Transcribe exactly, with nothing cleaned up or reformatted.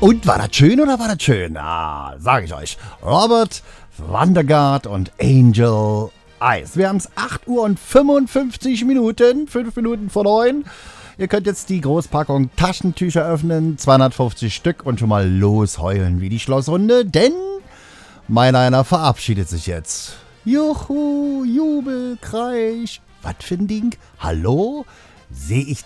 Und war das schön oder war das schön? Ah, sag ich euch. Robert Vandergaard und Angel Eyes. Wir haben es acht Uhr und fünfundfünfzig Minuten. fünf Minuten vor neun. Ihr könnt jetzt die Großpackung Taschentücher öffnen. zweihundertfünfzig Stück und schon mal losheulen wie die Schlossrunde. Denn mein einer verabschiedet sich jetzt. Juhu, Jubel, Kreisch. Was für ein Ding? Hallo? Sehe ich